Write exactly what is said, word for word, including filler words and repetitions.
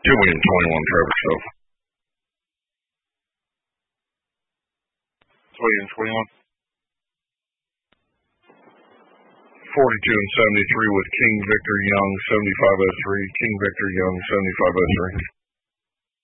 Two William twenty-one, Trevor Stuff. William twenty-one. Forty-two and seventy-three with King Victor Young, seventy-five oh three. King Victor Young, seventy-five oh three.